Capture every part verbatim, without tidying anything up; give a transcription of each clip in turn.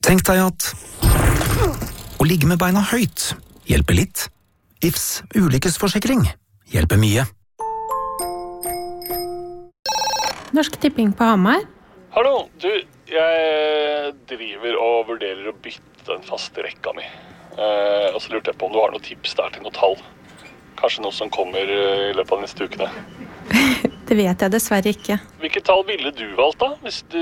Tenk deg at å ligge med beina høyt hjelper litt. I F S ulykkesforsikring hjelper mye. Norsk Tipping på Hamar. Hallo, du, jeg driver og vurderer å bytte den faste rekka mi. Eh, og så lurte jeg på om du har noen tips der til noe tall. Kanskje noe som kommer i løpet av neste ukene. Det vet jeg dessverre ikke. Hvilke tall ville du valgt da? Hvis du...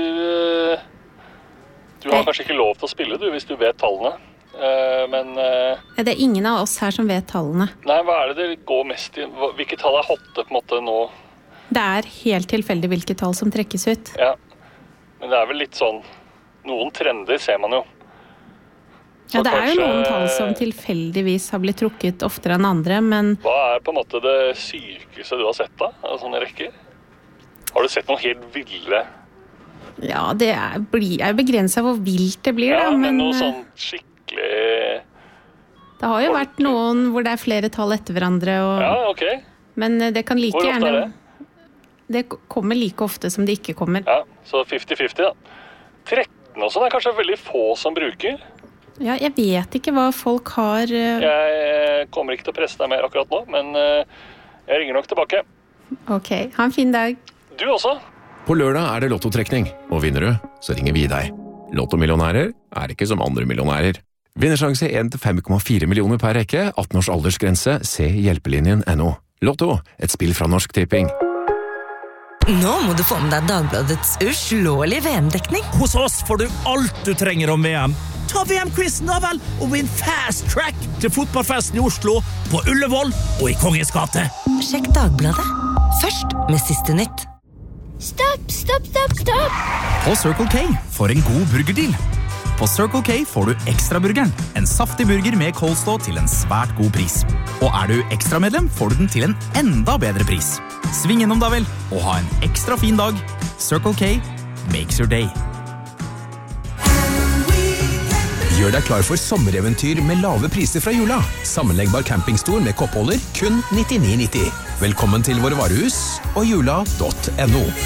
Du har kanskje ikke lov til å spille, du, hvis du vet tallene. Uh, men... Uh, det er ingen av oss her som vet tallene. Nei, hva er det det går mest i? Hvilke tall er hotte på en måte nå? Det er helt tilfeldig hvilke tall som trekkes ut. Ja, men det er vel litt sånn... Noen trender ser man jo. Så ja, det kanskje... er jo noen tall som tilfeldigvis har blitt trukket oftere enn andre, men... Hva er på en måte det sykeste du har sett da, av sånne rekker? Har du sett noen helt ville... Ja, det er, blir, er begrenset hvor vilt det blir, ja, da, men... men noe sånn skikkelig... Det har jo vært noen hvor det er flere tall etter hverandre, og... Ja, ok. Men det kan like hvor gjerne... Hvor ofte er det? Det kommer like ofte som det ikke kommer. Ja, så femti femti da. tretten og sånn er kanskje veldig få som bruker. Ja, jeg vet ikke hva folk har... Uh... Jeg kommer ikke til å presse deg mer akkurat nå, men uh, jeg ringer nok tilbake. Ok, ha en fin dag. Du også. På lørdag er det lottotrekning, og vinner du, så ringer vi deg. Lottomillionærer er ikke som andre millionærer. Vinnersjanse en til fem komma fire millioner per rekke, atten års aldersgrense, se hjelpelinjen punktum no. Lotto, et spill fra Norsk Tipping. Nå må du få med deg Dagbladets uslåelige V M-dekning. Hos oss får du alt du trenger om V M. Ta V M-quizen da vel, og vinn fast track til fotballfesten i Oslo, på Ullevål og i Kongens gate. Sjekk Dagbladet, først med siste nytt. Stopp, stopp, stopp, stopp! På Circle K for en god burgerdeal. På Circle K får du ekstra burgeren, en saftig burger med coleslaw til en svært god pris. Og er du ekstra medlem, får du den til en enda bedre pris. Sving innom da vel, og ha en ekstra fin dag. Circle K makes your day. Gjør deg klar for sommereventyr med lave priser fra Jula. Sammenleggbar campingstol med koppholder, kun nittini nitti. Velkommen til våre varehus og jula punktum no.